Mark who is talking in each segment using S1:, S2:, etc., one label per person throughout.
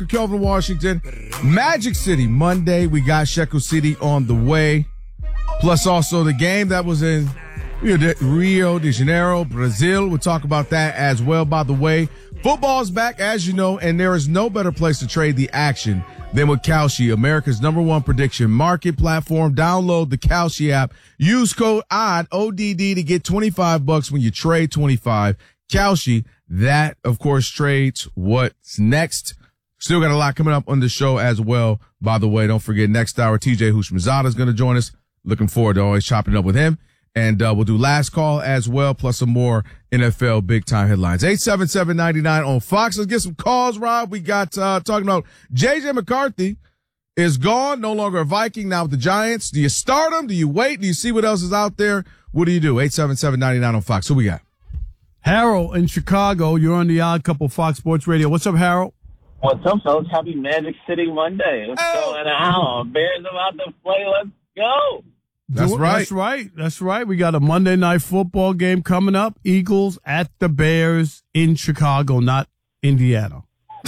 S1: Kelvin Washington. Magic City Monday. We got Shekel City on the way. Plus also the game that was in Rio de Janeiro, Brazil. We'll talk about that as well. By the way, football's back, as you know, and there is no better place to trade the action than with Kalshi, America's #1 prediction market platform. Download the Kalshi app. Use code ODD to get $25 when you trade 25. Kalshi, that, of course, trades what's next. Still got a lot coming up on the show as well. By the way, don't forget next hour, TJ Hushmanzada is going to join us. Looking forward to always chopping it up with him. And we'll do last call as well, plus some more NFL big-time headlines. 877-99 on Fox. Let's get some calls, Rob. We got talking about J.J. McCarthy is gone, no longer a Viking, now with the Giants. Do you start him? Do you wait? Do you see what else is out there? What do you do? 877-99 on Fox. Who we got?
S2: Harold in Chicago. You're on the Odd Couple Fox Sports Radio. What's up, Harold?
S3: What's up, fellas? Happy Magic City Monday. What's going on? Bears about to play. Let's go.
S1: That's right.
S2: That's right. That's right. We got a Monday night football game coming up. Eagles at the Bears in Chicago, not Indiana.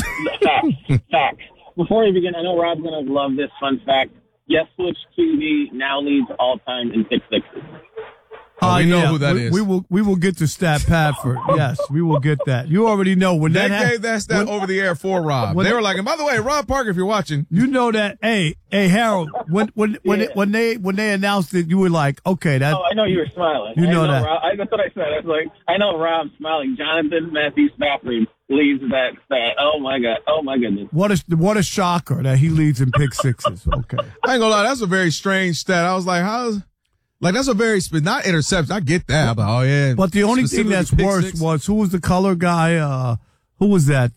S3: Facts. Before we begin, I know Rob's going to love this fun fact. Yes, Switch TV now leads all time in pick sixes.
S1: We know who that is.
S2: We will get to Stat Padford. Yes, we will get that. You already know when
S1: they gave that stat over the air for Rob. They were like, and by the way, Rob Parker, if you're watching,
S2: you know that. Hey, Harold, when they announced it, you were like, okay, that.
S3: Oh, I know you were smiling.
S2: You know that.
S3: Rob, that's what I said. I was like, I know Rob's smiling. Jonathan Matthew Stafford leads that stat. Oh my God. Oh my goodness.
S2: What a shocker that he leads in pick sixes. Okay.
S1: I ain't gonna lie, that's a very strange stat. I was like, that's a very not interception. I get that, but
S2: But the only thing that's worse was who was the color guy? Who was that?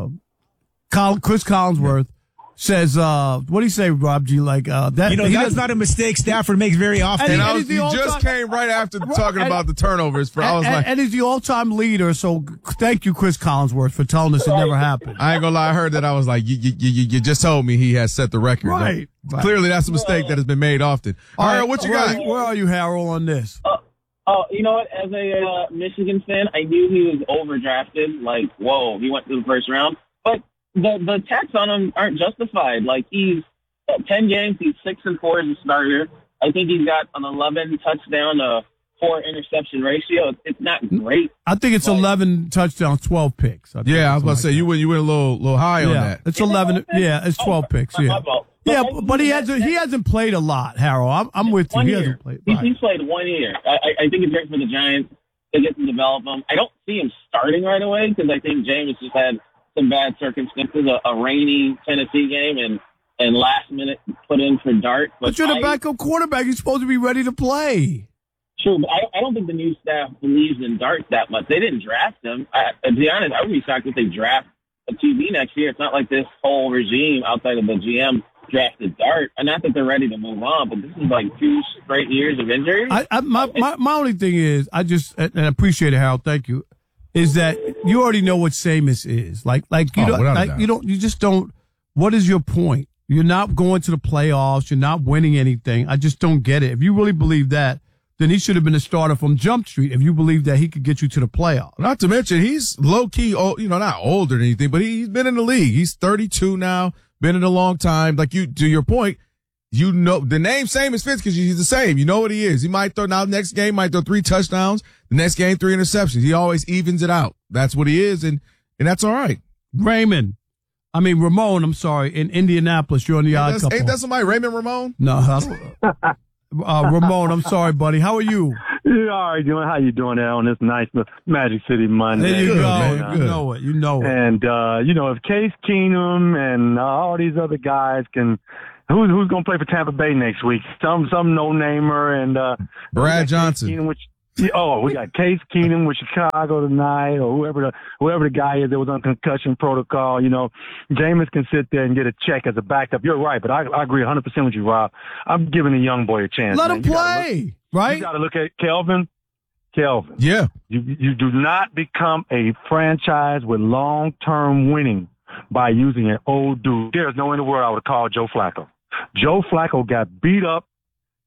S2: Chris Collinsworth says, what do you say, Rob G? Like that.
S4: That's not a mistake Stafford makes very often.
S1: And you just came right after talking about the turnovers. I was like,
S2: and he's the all-time leader. So thank you, Chris Collinsworth, for telling us it never happened.
S1: I ain't gonna lie. I heard that. I was like, you just told me he has set the record.
S2: Right.
S1: Clearly, that's a mistake that has been made often. All right, what you got?
S2: Where are you, Harold, on this?
S3: You know what? As a Michigan fan, I knew he was overdrafted. Like, whoa, he went to the first round. But the attacks on him aren't justified. Like, he's 10 games, he's 6-4 as a starter. I think he's got an 11 touchdown to 4 interception ratio. It's not great.
S2: I think it's 11 touchdowns, 12 picks.
S1: I was about to say you went a little high on that.
S2: It's 11. Yeah, it's 12 picks. Yeah. Yeah, but he hasn't played a lot, Harold. I'm with you. He hasn't played.
S3: He's played 1 year. I think it's great for the Giants to get to develop him. I don't see him starting right away because I think James just had some bad circumstances, a rainy Tennessee game and last minute put in for Dart.
S2: But you're the backup quarterback. You're supposed to be ready to play.
S3: True, but I don't think the new staff believes in Dart that much. They didn't draft him. To be honest, I would be shocked if they draft a QB next year. It's not like this whole regime outside of the GM drafted Dart. And not that they're ready to move on, but this is like 2 straight years of injury.
S2: My only thing is, and I appreciate it, Harold. Thank you. Is that you already know what Jameis is. You just don't. What is your point? You're not going to the playoffs. You're not winning anything. I just don't get it. If you really believe that, then he should have been a starter from Jump Street. If you believe that he could get you to the playoffs.
S1: Not to mention, he's low key, not older than anything, but he's been in the league. He's 32 now, been in a long time. Like to your point, the name same as Fitz because he's the same. You know what he is. He might throw next game, might throw 3 touchdowns. The next game, 3 interceptions. He always evens it out. That's what he is, and that's all right.
S2: Ramon, I'm sorry, in Indianapolis. You're on the Odd Couple.
S1: Ain't that somebody, Raymond Ramon?
S2: No. Ramon, I'm sorry, buddy. How are you?
S5: Yeah, all right, how you doing there on this nice Magic City Monday?
S2: There you go. Man. You know it.
S5: And, if Case Keenum and all these other guys can – who's going to play for Tampa Bay next week? Some no-namer and
S1: Brad Johnson.
S5: We got Case Keenum with Chicago tonight, or whoever the guy is that was on concussion protocol. Jameis can sit there and get a check as a backup. You're right, but I agree 100% with you, Rob. I'm giving the young boy a chance.
S2: Let him play, right?
S5: You got to look at Kelvin.
S1: Yeah.
S5: You do not become a franchise with long-term winning by using an old dude. There's no in the world I would call Joe Flacco. Joe Flacco got beat up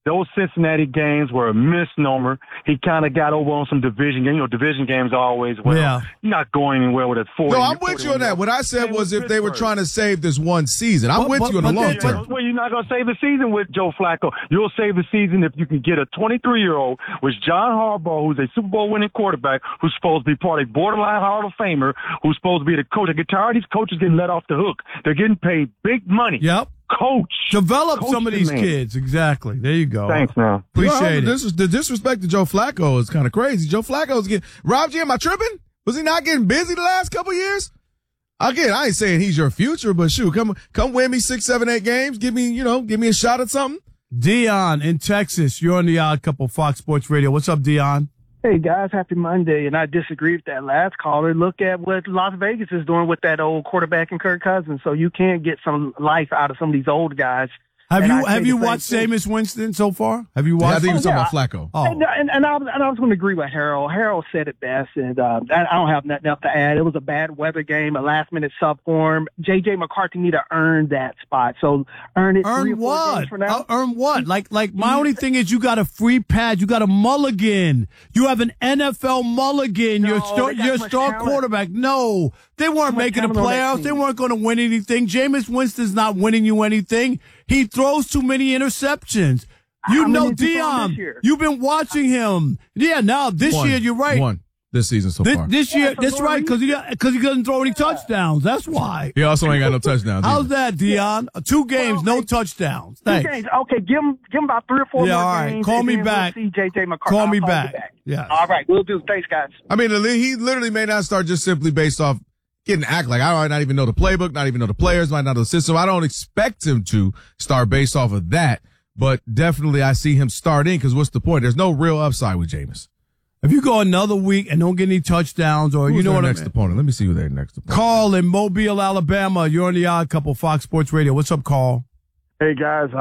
S5: those Cincinnati games were a misnomer. He kind of got over on some division games. You know, division games are always, you're not going anywhere with a 40.
S1: No, I'm with you on that. What I said was if they were trying to save this one season. I'm with you on the long term.
S5: Well, you're not going to save the season with Joe Flacco. You'll save the season if you can get a 23-year-old with John Harbaugh, who's a Super Bowl winning quarterback, who's supposed to be part of a borderline Hall of Famer, who's supposed to be the coach. I get tired of these coaches getting let off the hook. They're getting paid big money.
S2: Yep.
S5: Coach.
S2: Develop some of these kids. Exactly. There you go.
S5: Thanks, man.
S2: Appreciate it.
S1: The disrespect to Joe Flacco is kind of crazy. Joe Flacco's getting – Rob G, am I tripping? Was he not getting busy the last couple of years? Again, I ain't saying he's your future, but shoot, come win me 6, 7, 8 games. Give me a shot at something.
S2: Dion in Texas. You're on the Odd Couple, Fox Sports Radio. What's up, Dion?
S6: Hey, guys, happy Monday. And I disagree with that last caller. Look at what Las Vegas is doing with that old quarterback and Kirk Cousins. So you can't get some life out of some of these old guys.
S2: Have you watched Jameis Winston so far? Have you watched?
S1: I think he was talking about Flacco.
S6: Oh. And I was going to agree with Harold. Harold said it best, and I don't have nothing else to add. It was a bad weather game, a last-minute sub form. J.J. McCarthy need to earn that spot. So earn it.
S2: Earn what? Earn what? Like my only thing is you got a free pad. You got a mulligan. You have an NFL mulligan.
S6: No,
S2: your star quarterback. No, they weren't making the playoffs. They weren't going to win anything. Jameis Winston's not winning you anything. He throws too many interceptions. You know, Dion, you've been watching him. Yeah, now this year, you're right.
S1: One this season so far.
S2: This year, that's right, because he doesn't throw any touchdowns. That's why.
S1: He also ain't got no touchdowns.
S2: How's that, Dion? 2 games, no touchdowns. Thanks.
S6: 2 games. Okay, give him about 3 or 4 more games.
S2: All right. Call me back.
S6: We'll see J.J. McCarthy.
S2: Call me back. Yeah.
S6: All right, we'll do. Thanks, guys.
S1: I mean, he literally may not start just simply based off getting act like I might not even know the playbook, not even know the players, might not know the system. I don't expect him to start based off of that, but definitely I see him starting because what's the point? There's no real upside with Jameis.
S2: If you go another week and don't get any touchdowns or
S1: Who's their next opponent? Let me see who their next opponent.
S2: Carl in Mobile, Alabama. You're on the Odd Couple, Fox Sports Radio. What's up, Carl?
S7: Hey, guys.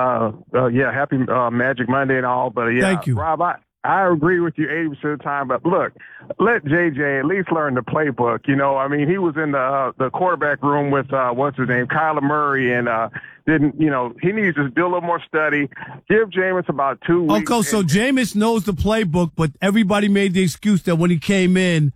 S7: Happy Magic Monday and all. But, yeah,
S2: thank you.
S7: Rob, I agree with you 80% of the time, but look, let JJ at least learn the playbook. You know, I mean, he was in the quarterback room with, what's his name, Kyler Murray, and he needs to do a little more study. Give Jameis about 2 weeks.
S2: Okay, so Jameis knows the playbook, but everybody made the excuse that when he came in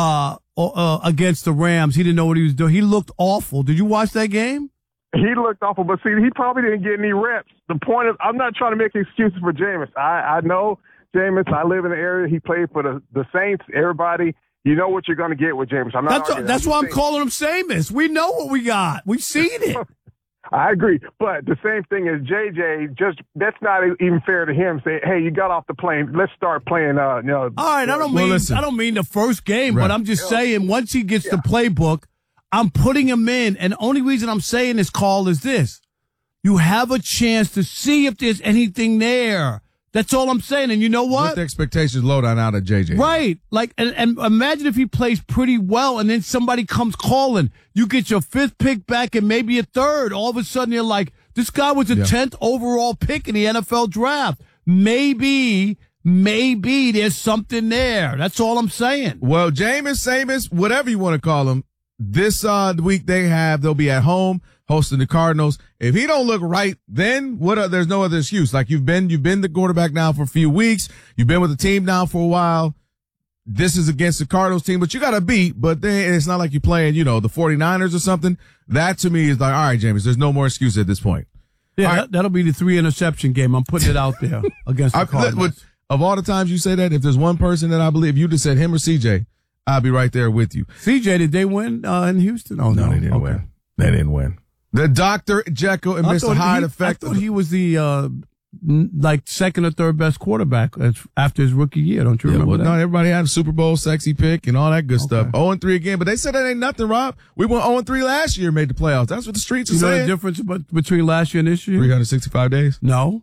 S2: against the Rams, he didn't know what he was doing. He looked awful. Did you watch that game?
S7: He looked awful, but see, he probably didn't get any reps. The point is, I'm not trying to make excuses for Jameis. I know Jameis, I live in the area. He played for the Saints. Everybody, you know what you're going to get with Jameis.
S2: That's why I'm calling him Jameis. We know what we got. We've seen it.
S7: I agree. But the same thing as JJ, that's not even fair to him. Say, hey, you got off the plane. Let's start playing. All right,
S2: I don't mean the first game, right. But I'm just saying once he gets the playbook, I'm putting him in. And the only reason I'm saying this, Carl, is this. You have a chance to see if there's anything there. That's all I'm saying. And you know what?
S1: With the expectations low down out of JJ.
S2: Right. Like, and imagine if he plays pretty well and then somebody comes calling. You get your 5th pick back and maybe a 3rd. All of a sudden you're like, this guy was a 10th overall pick in the NFL draft. Maybe there's something there. That's all I'm saying.
S1: Well, Jameis, whatever you want to call him, this week they'll be at home hosting the Cardinals. If he don't look right, then there's no other excuse. Like you've been the quarterback now for a few weeks. You've been with the team now for a while. This is against the Cardinals team, but you got to beat. But then it's not like you're playing, the 49ers or something. That to me is like, all right, James, there's no more excuse at this point.
S2: Yeah, that'll be the 3 interception game. I'm putting it out there against the Cardinals.
S1: Of all the times you say that, if there's one person that I believe you just said him or CJ, I'll be right there with you.
S2: CJ, did they win in Houston? Oh,
S1: no, they didn't win. They didn't win. The Dr. Jekyll and Mr. Hyde effect.
S2: I thought he was the second or third best quarterback after his rookie year. Don't you remember that? No,
S1: everybody had a Super Bowl sexy pick and all that good stuff. 0-3 again, but they said that ain't nothing, Rob. We went 0-3 last year, made the playoffs. That's what the streets are saying.
S2: You know the difference between last year and this year?
S1: 365 days?
S2: No.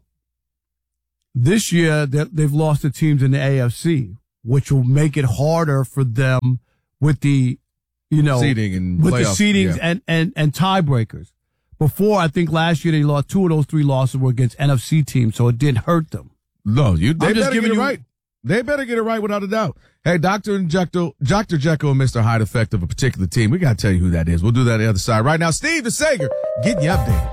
S2: This year, they've lost the teams in the AFC, which will make it harder for them with the,
S1: seeding and
S2: with
S1: playoffs,
S2: the seedings and tiebreakers. Before, I think last year they lost 2 of those 3 losses were against NFC teams, so it didn't hurt them.
S1: No, they better get it right. They better get it right without a doubt. Hey, Dr. Jekyll and Mr. Hyde effect of a particular team. We got to tell you who that is. We'll do that on the other side. Right now, Steve the Sager getting you updated.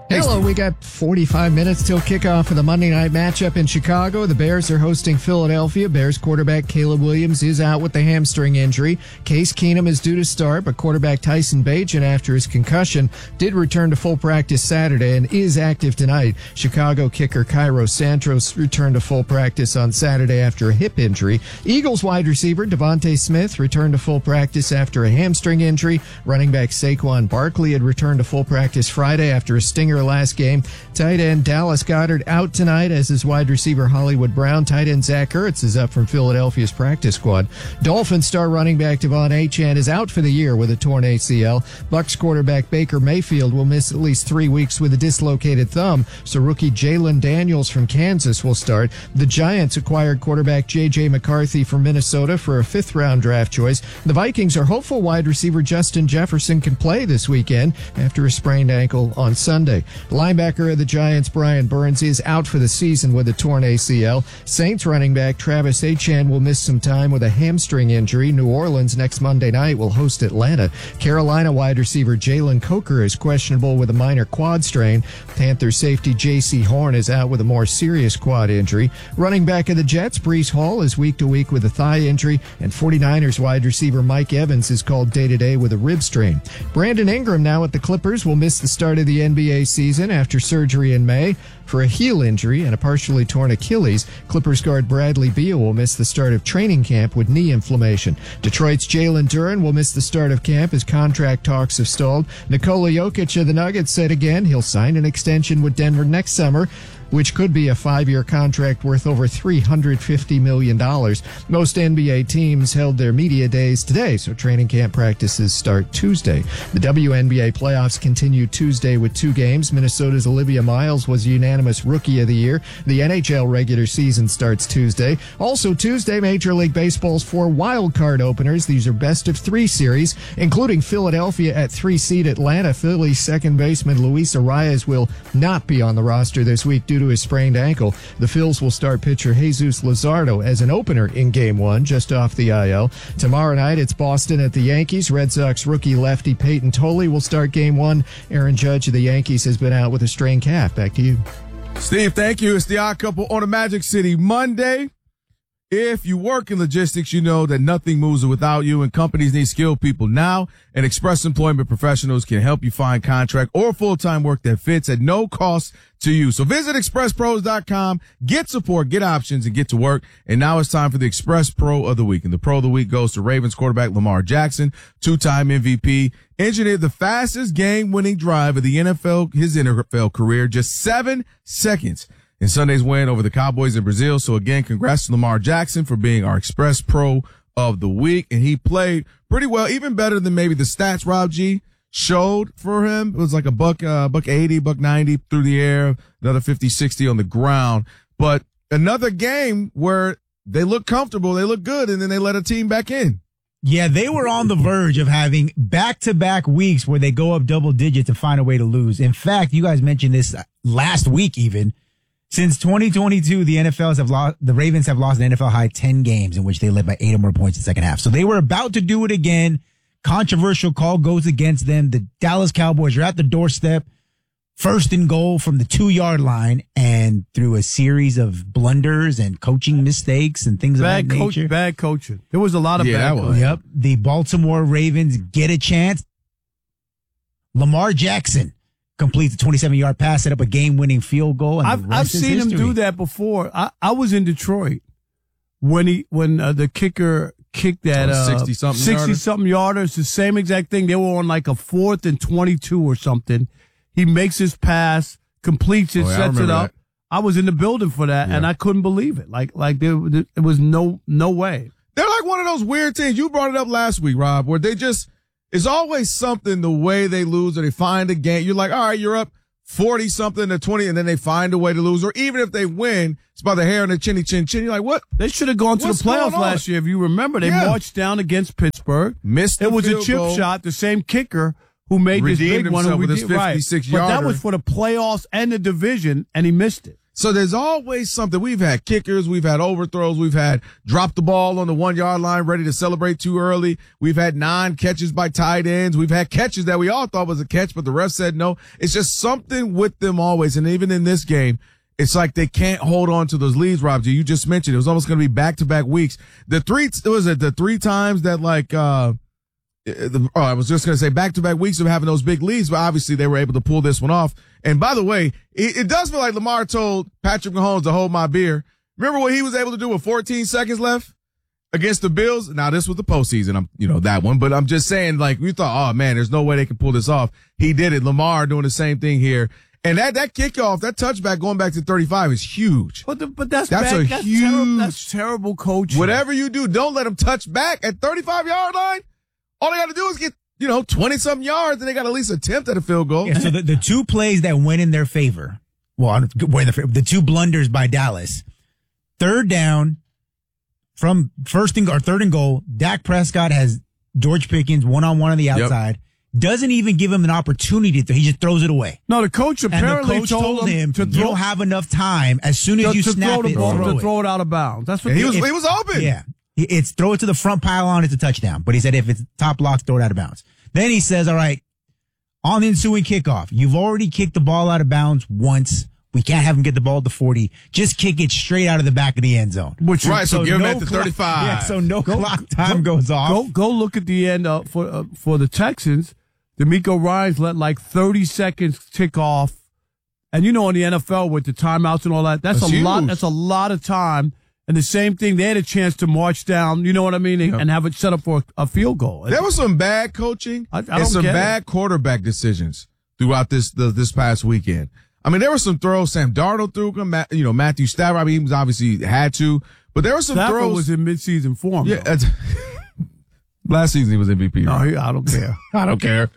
S8: Hello, we got 45 minutes till kickoff of the Monday night matchup in Chicago. The Bears are hosting Philadelphia. Bears quarterback Caleb Williams is out with the hamstring injury. Case Keenum is due to start, but quarterback Tyson Bagent, after his concussion, did return to full practice Saturday and is active tonight. Chicago kicker Cairo Santos returned to full practice on Saturday after a hip injury. Eagles wide receiver Devontae Smith returned to full practice after a hamstring injury. Running back Saquon Barkley had returned to full practice Friday after a stinger last game. Tight end Dallas Goedert out tonight, as is wide receiver Hollywood Brown. Tight end Zach Ertz is up from Philadelphia's practice squad. Dolphins star running back Devon Achane is out for the year with a torn ACL. Bucs quarterback Baker Mayfield will miss at least 3 weeks with a dislocated thumb, so rookie Jalen Daniels from Kansas will start. The Giants acquired quarterback J.J. McCarthy from Minnesota for a 5th-round draft choice. The Vikings are hopeful wide receiver Justin Jefferson can play this weekend after a sprained ankle on Sunday. Linebacker of the Giants, Brian Burns, is out for the season with a torn ACL. Saints running back Travis Etienne will miss some time with a hamstring injury. New Orleans next Monday night will host Atlanta. Carolina wide receiver Jalen Coker is questionable with a minor quad strain. Panthers safety J.C. Horn is out with a more serious quad injury. Running back of the Jets, Breece Hall, is week to week with a thigh injury, and 49ers wide receiver Mike Evans is called day-to-day with a rib strain. Brandon Ingram, now at the Clippers, will miss the start of the NBA season after surgery in May for a heel injury and a partially torn Achilles. Clippers guard Bradley Beal will miss the start of training camp with knee inflammation. Detroit's Jalen Duren will miss the start of camp as contract talks have stalled. Nikola Jokic of the Nuggets said again he'll sign an extension with Denver next summer, which could be a 5-year contract worth over $350 million. Most NBA teams held their media days today, so training camp practices start Tuesday. The WNBA playoffs continue Tuesday with 2 games. Minnesota's Olivia Miles was unanimous Rookie of the Year. The NHL regular season starts Tuesday. Also Tuesday, Major League Baseball's 4 wild card openers. These are best-of-3 series, including Philadelphia at 3 seed Atlanta. Phillies second baseman Luis Arias will not be on the roster this week due to his sprained ankle. The Phils will start pitcher Jesus Luzardo as an opener in Game 1, just off the IL. Tomorrow night, it's Boston at the Yankees. Red Sox rookie lefty Peyton Tolley will start Game 1. Aaron Judge of the Yankees has been out with a strained calf. Back to you.
S1: Steve, thank you. It's the Odd Couple on a Magic City Monday. If you work in logistics, you know that nothing moves without you, and companies need skilled people now, and Express Employment Professionals can help you find contract or full-time work that fits at no cost to you. So visit expresspros.com, get support, get options, and get to work. And now it's time for the Express Pro of the Week. And the Pro of the Week goes to Ravens quarterback Lamar Jackson, 2-time MVP, engineered the fastest game-winning drive of his NFL career, just 7 seconds. In Sunday's win over the Cowboys in Brazil. So again, congrats to Lamar Jackson for being our Express Pro of the Week. And he played pretty well, even better than maybe the stats Rob G showed for him. It was like a buck 80, buck 90 through the air, another 50, 60 on the ground. But another game where they look comfortable, they look good, and then they let a team back in.
S4: Yeah, they were on the verge of having back-to-back weeks where they go up double digits to find a way to lose. In fact, you guys mentioned this last week even. Since 2022, the Ravens have lost an NFL high 10 games in which they led by 8 or more points in the second half. So they were about to do it again. Controversial call goes against them. The Dallas Cowboys are at the doorstep, 1st and goal from the 2-yard line, and through a series of blunders and coaching mistakes and things of that nature.
S2: Bad coaching. There was a lot of bad coaching.
S4: Yep. The Baltimore Ravens get a chance. Lamar Jackson completes a 27-yard pass, set up a game-winning field goal. And
S2: I've seen him do that before. I was in Detroit when the kicker kicked that 60-something yarder. It's the same exact thing. They were on like a 4th and 22 or something. He makes his pass, completes it, sets it up. That. I was in the building for that, and I couldn't believe it. Like there was no way.
S1: They're like one of those weird teams. You brought it up last week, Rob, where they just. It's always something the way they lose or they find a game. You're like, all right, you're up 40-something to 20, and then they find a way to lose. Or even if they win, it's by the hair and the chinny chin chin. You're like, what?
S2: They should have gone to the playoffs last year. If you remember, they marched down against Pittsburgh.
S1: Missed the
S2: It was a chip
S1: goal.
S2: Shot, the same kicker who made this big one.
S1: With his 56-yarder.
S2: But that was for the playoffs and the division, and he missed it.
S1: So there's always something. We've had kickers, we've had overthrows, we've had drop the ball on the 1 yard line, ready to celebrate too early. We've had 9 catches by tight ends. We've had catches that we all thought was a catch, but the ref said no. It's just something with them always. And even in this game, it's like they can't hold on to those leads, Rob G. You just mentioned it was almost going to be back-to-back weeks. The 3 times that I was just going to say back-to-back weeks of having those big leads, but obviously they were able to pull this one off. And by the way, it does feel like Lamar told Patrick Mahomes to hold my beer. Remember what he was able to do with 14 seconds left against the Bills? Now, this was the postseason, that one, but I'm just saying, like, we thought, oh man, there's no way they can pull this off. He did it. Lamar doing the same thing here. And that kickoff, that touchback going back to 35 is huge.
S2: But that's bad. That's terrible coaching.
S1: Whatever you do, don't let them touch back at 35-yard line. All they got to do is get, 20-something yards, and they got to at least attempt at a field goal.
S4: Yeah, so the 2 plays that went in their favor, the 2 blunders by Dallas, 3rd down from 3rd and goal, Dak Prescott has George Pickens one-on-one on the outside. Yep. Doesn't even give him an opportunity he just throws it away.
S2: No, the coach apparently
S4: told him you don't have enough time as soon as you snap it,
S2: throw it out of bounds. That's what
S1: he was open.
S4: Yeah. It's throw it to the front pylon, it's a touchdown. But he said if it's top block, throw it out of bounds. Then he says, all right, on the ensuing kickoff, you've already kicked the ball out of bounds once. We can't have him get the ball at the 40. Just kick it straight out of the back of the end zone.
S1: So give him at the 35.
S4: Yeah, so clock time goes off.
S2: Go look at the end for the Texans. DeMeco Ryans let like 30 seconds tick off. And in the NFL with the timeouts and all that, that's a huge lot. That's a lot of time. And the same thing, they had a chance to march down, you know what I mean, and have it set up for a field goal.
S1: There was some bad coaching and some bad quarterback decisions throughout this past weekend. I mean, there were some throws Sam Darnold threw, Matthew Stafford. I mean, he was obviously had to, but there were some
S2: Stafford
S1: throws.
S2: Was in midseason form.
S1: Yeah. Last season he was MVP.
S2: No, I don't care.
S1: I don't care.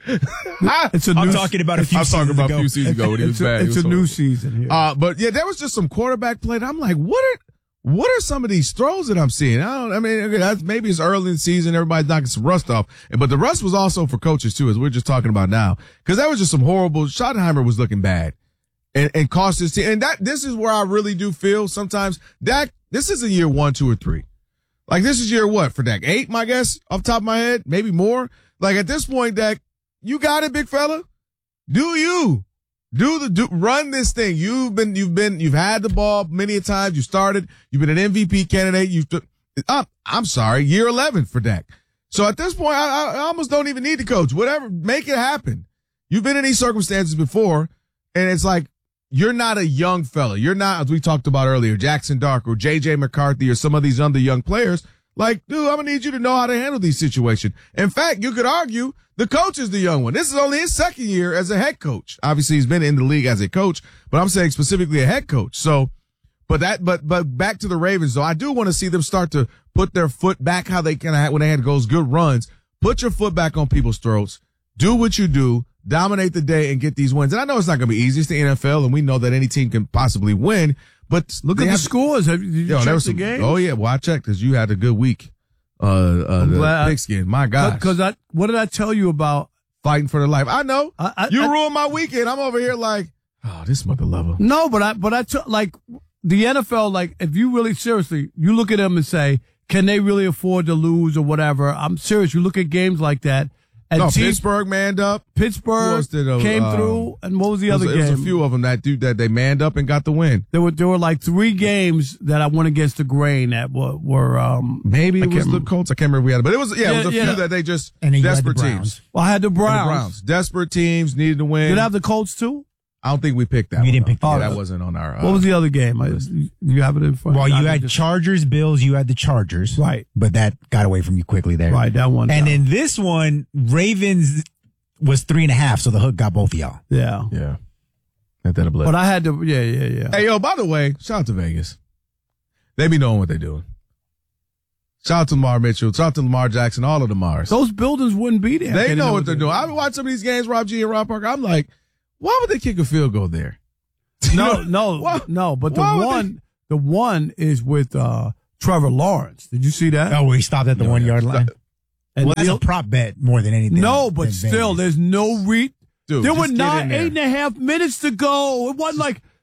S4: I'm talking about a few seasons ago.
S1: A few seasons ago when he was bad.
S2: It's a new season here.
S1: But yeah, there was just some quarterback play that I'm like, what are some of these throws that I'm seeing? Maybe it's early in the season. Everybody's knocking some rust off. But the rust was also for coaches too, as we're just talking about now. Cause that was just some horrible, Schottenheimer was looking bad and cost his team. And this is where I really do feel sometimes Dak, this isn't year 1, 2, or 3. Like this is year what for Dak? 8, my guess, off the top of my head, maybe more. Like at this point, Dak, you got it, big fella. Do you? Run this thing. You've had the ball many a times. You started. You've been an MVP candidate. I'm sorry, year 11 for Dak. So at this point, I almost don't even need the coach. Whatever, make it happen. You've been in these circumstances before, and it's like you're not a young fella. You're not, as we talked about earlier, Jackson Dark or J.J. McCarthy or some of these other young players. Like, dude, I'm gonna need you to know how to handle these situations. In fact, you could argue the coach is the young one. This is only his 2nd year as a head coach. Obviously, he's been in the league as a coach, but I'm saying specifically a head coach. So, but back to the Ravens, though, I do want to see them start to put their foot back how they kind of when they had those good runs. Put your foot back on people's throats. Do what you do. Dominate the day and get these wins. And I know it's not going to be easy. It's the NFL, and we know that any team can possibly win. But
S2: look at the scores. Did you check the game?
S1: Oh, yeah. Well, I checked because you had a good week. The pigskin. My gosh.
S2: Because what did I tell you about
S1: fighting for their life? I know. You ruined my weekend. I'm over here like, oh, this mother lover.
S2: No, but I took like the NFL, like if you really seriously, you look at them and say, can they really afford to lose or whatever? I'm serious. You look at games like that. And
S1: Pittsburgh manned up.
S2: Pittsburgh came through, and what was the other game?
S1: There was a few of them that they manned up and got the win.
S2: There were like 3 games that I went against the grain that were
S1: maybe it was the Colts. I can't remember if we had it, but it was it was a few that they just desperate teams.
S2: Well, I had the Browns.
S1: Desperate teams needed to win.
S2: Did I have the Colts too?
S1: I don't think we picked that.
S4: We didn't pick that.
S1: That wasn't on our.
S2: What was the other game? You have it in front.
S4: Well, you had Chargers, Bills. You had the Chargers,
S2: right?
S4: But that got away from you quickly there,
S2: right? That one.
S4: And then this one, Ravens was 3.5, so the hook got both of y'all.
S2: Yeah.
S1: Ain't that a blip?
S2: But I had to. Yeah.
S1: Hey, yo, by the way, shout out to Vegas. They be knowing what they're doing. Shout out to Lamar Mitchell. Shout out to Lamar Jackson. All of the Mars.
S2: Those buildings wouldn't be there.
S1: They know what they're doing. I've watched some of these games, Rob G and Rob Parker. I'm like, why would they kick a field goal there?
S2: No. But the one is with Trevor Lawrence. Did you see that?
S4: Oh, where he stopped at the 1 yard line. Well, that's a prop bet more than anything.
S2: No, but still, there's no Dude, there were 8.5 minutes to go. It wasn't like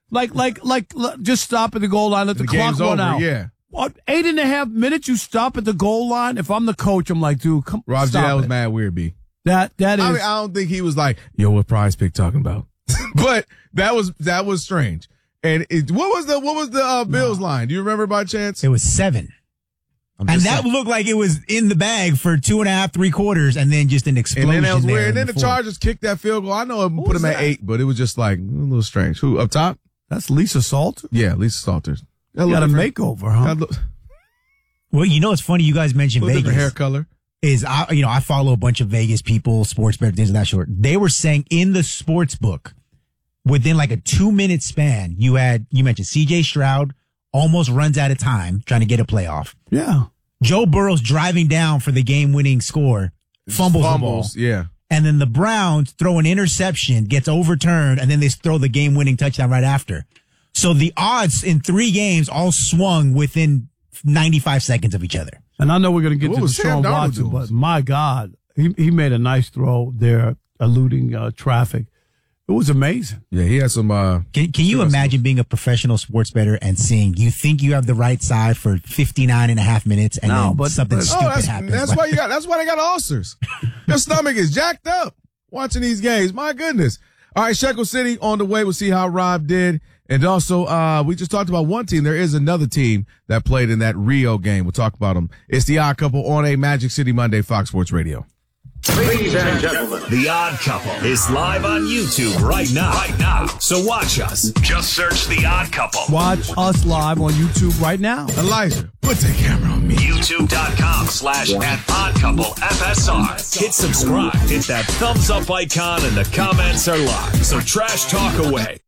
S2: Like, just stop at the goal line, let the clock run out.
S1: Yeah.
S2: What, 8.5 minutes you stop at the goal line? If I'm the coach, I'm like, dude, come
S1: Rob,
S2: stop
S1: that was
S2: it.
S1: mad weird, B.
S2: That is.
S1: I mean, I don't think he was like, yo, what Prize Pick talking about? But that was strange. And what was the Bills line? Do you remember by chance?
S4: It was 7. And that looked like it was in the bag for 2.5, 3 quarters, and then just an explosion.
S1: And then that was weird. And
S4: there
S1: then the Chargers kicked that field goal. I know it put him at 8, but it was just like a little strange. Who up top?
S2: That's Lisa Salter?
S1: Yeah, Lisa Salters.
S2: You got a makeover, huh?
S4: Well, you know, it's funny you guys mentioned Vegas.
S1: Hair color.
S4: I follow a bunch of Vegas people, sports bettors, things of that sort. They were saying in the sports book, within like a 2-minute span, you mentioned CJ Stroud almost runs out of time trying to get a playoff.
S2: Yeah.
S4: Joe Burrow's driving down for the game-winning score, fumbles the ball.
S1: Yeah.
S4: And then the Browns throw an interception, gets overturned, and then they throw the game-winning touchdown right after. So the odds in 3 games all swung within 95 seconds of each other.
S2: And I know we're going to get to Deshaun Watson, but my God, he made a nice throw there, eluding traffic. It was amazing.
S1: Yeah, he had some.
S4: Can you imagine being a professional sports bettor and seeing you think you have the right side for 59.5 minutes and something stupid happens?
S1: That's why they got ulcers. Your stomach is jacked up watching these games. My goodness. All right, Shekel City on the way. We'll see how Rob did. And also, we just talked about one team. There is another team that played in that Rio game. We'll talk about them. It's The Odd Couple on a Magic City Monday, Fox Sports Radio.
S9: Ladies and gentlemen, The Odd Couple is live on YouTube right now. So watch us. Just search The Odd Couple.
S2: Watch us live on YouTube right now.
S1: Elijah, put the camera on me.
S9: YouTube.com/@OddCoupleFSR. Hit subscribe. Hit that thumbs up icon and the comments are live. So trash talk away.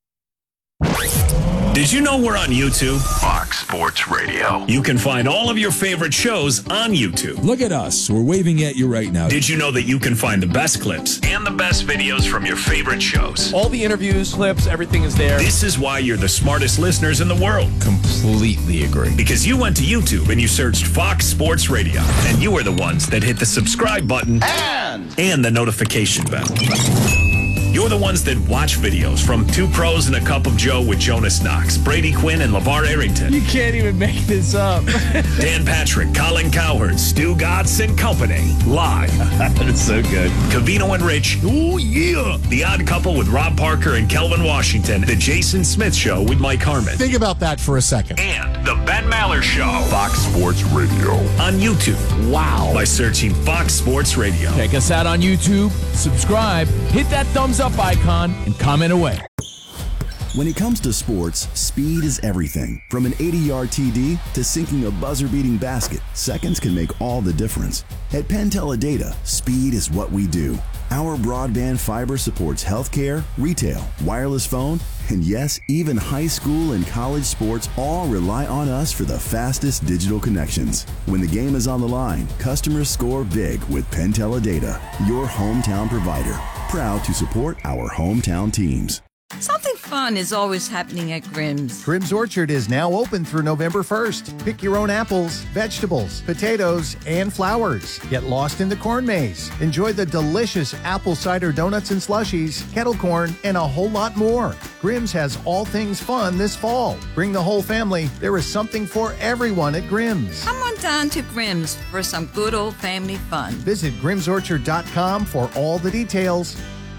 S9: Did you know we're on YouTube? Fox Sports Radio. You can find all of your favorite shows on YouTube.
S10: Look at us. We're waving at you right now.
S9: Did you know that you can find the best clips and the best videos from your favorite shows?
S11: All the interviews, clips, everything is there.
S9: This is why you're the smartest listeners in the world.
S10: Completely agree.
S9: Because you went to YouTube and you searched Fox Sports Radio. And you were the ones that hit the subscribe button and the notification bell. You're the ones that watch videos from Two Pros and a Cup of Joe with Jonas Knox, Brady Quinn, and LeVar Arrington.
S11: You can't even make this up.
S9: Dan Patrick, Colin Cowherd, Stu Gatz and Company. Live.
S11: That's so good.
S9: Covino and Rich. Oh, yeah. The Odd Couple with Rob Parker and Kelvin Washington. The Jason Smith Show with Mike Harmon.
S10: Think about that for a second.
S9: And The Ben Maller Show. Fox Sports Radio. On YouTube.
S11: Wow.
S9: By searching Fox Sports Radio.
S11: Check us out on YouTube. Subscribe. Hit that thumbs up icon and comment away.
S12: When it comes to sports, speed is everything. From an 80-yard TD to sinking a buzzer-beating basket, seconds can make all the difference. At Penn Teledata, speed is what we do. Our broadband fiber supports healthcare, retail, wireless phone, and yes, even high school and college sports all rely on us for the fastest digital connections. When the game is on the line, customers score big with Penn Teledata, your hometown provider. Proud to support our hometown teams.
S13: Something fun is always happening at Grimm's.
S14: Grimm's Orchard is now open through November 1st. Pick your own apples, vegetables, potatoes, and flowers. Get lost in the corn maze. Enjoy the delicious apple cider donuts and slushies, kettle corn, and a whole lot more. Grimm's has all things fun this fall. Bring the whole family. There is something for everyone at Grimm's.
S13: Come on down to Grimm's for some good old family fun.
S14: Visit grimmsorchard.com for all the details.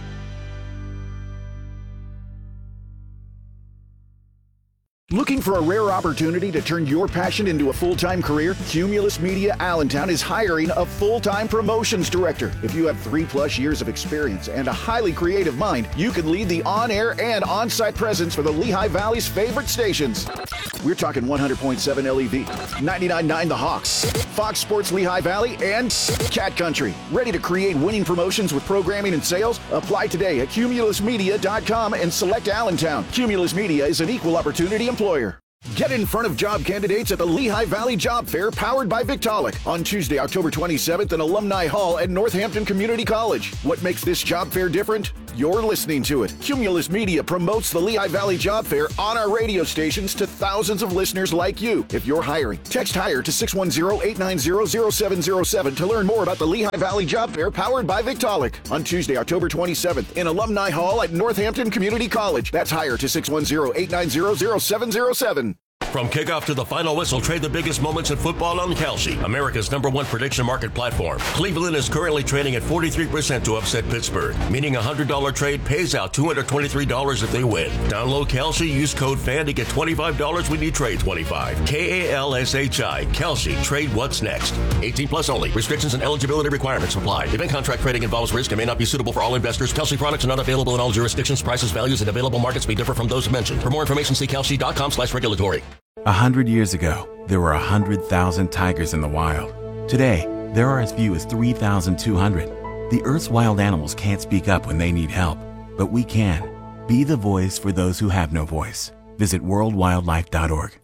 S15: Looking for a rare opportunity to turn your passion into a full-time career? Cumulus Media Allentown is hiring a full-time promotions director. If you have 3+ years of experience and a highly creative mind, you can lead the on-air and on-site presence for the Lehigh Valley's favorite stations. We're talking 100.7 LEV, 99.9 The Hawks, Fox Sports Lehigh Valley, and Cat Country. Ready to create winning promotions with programming and sales? Apply today at cumulusmedia.com and select Allentown. Cumulus Media is an equal opportunity employer. Get in front of job candidates at the Lehigh Valley Job Fair powered by Victaulic on Tuesday, October 27th in Alumni Hall at Northampton Community College. What makes this job fair different? you're listening to it. Cumulus Media promotes the Lehigh Valley Job Fair on our radio stations to thousands of listeners like you. If you're hiring, text HIRE to 610-890-0707 to learn more about the Lehigh Valley Job Fair powered by Victaulic on Tuesday, October 27th in Alumni Hall at Northampton Community College. That's HIRE to 610-890-0707.
S16: From kickoff to the final whistle, trade the biggest moments in football on Kalshi, America's #1 prediction market platform. Cleveland is currently trading at 43% to upset Pittsburgh, meaning a $100 trade pays out $223 if they win. Download Kalshi, use code FAN to get $25 when you trade 25. KALSHI, Kalshi, trade what's next. 18 plus only. Restrictions and eligibility requirements apply. Event contract trading involves risk and may not be suitable for all investors. Kalshi products are not available in all jurisdictions. Prices, values, and available markets may differ from those mentioned. For more information, see kalshi.com/regulatory.
S17: 100 years ago, there were 100,000 tigers in the wild. Today, there are as few as 3,200. The Earth's wild animals can't speak up when they need help, but we can. Be the voice for those who have no voice. Visit worldwildlife.org.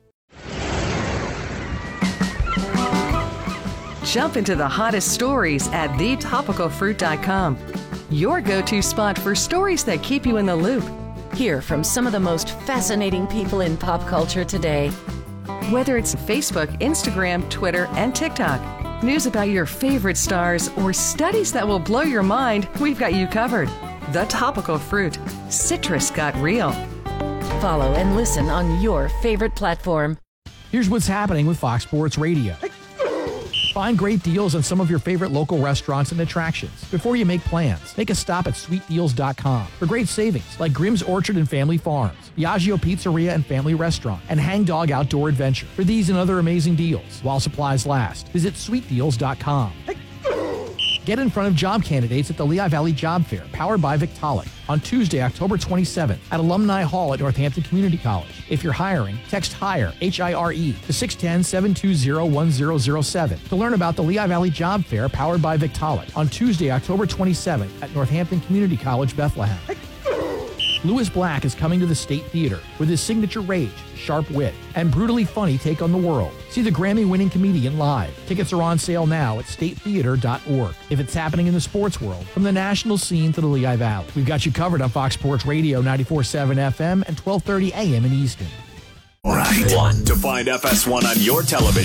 S18: Jump into the hottest stories at thetopicalfruit.com. Your go-to spot for stories that keep you in the loop.
S19: Hear from some of the most fascinating people in pop culture today.
S18: Whether it's Facebook, Instagram, Twitter, and TikTok, news about your favorite stars, or studies that will blow your mind, we've got you covered. The Topical Fruit. Citrus got real.
S19: Follow and listen on your favorite platform.
S20: Here's what's happening with Fox Sports Radio. Find great deals on some of your favorite local restaurants and attractions. Before you make plans, make a stop at sweetdeals.com for great savings like Grimm's Orchard and Family Farms, Diageo Pizzeria and Family Restaurant, and Hang Dog Outdoor Adventure. For these and other amazing deals, while supplies last, visit sweetdeals.com. Get in front of job candidates at the Lehigh Valley Job Fair, powered by Victaulic, on Tuesday, October 27th at Alumni Hall at Northampton Community College. If you're hiring, text HIRE, H-I-R-E, to 610-720-1007 to learn about the Lehigh Valley Job Fair, powered by Victaulic, on Tuesday, October 27th at Northampton Community College, Bethlehem. Lewis Black is coming to the State Theater with his signature rage, sharp wit, and brutally funny take on the world. See the Grammy-winning comedian live. Tickets are on sale now at statetheater.org. If it's happening in the sports world, from the national scene to the Lehigh Valley, we've got you covered on Fox Sports Radio 94.7 FM and 1230 AM in Easton.
S9: All right. To find FS1 on your television,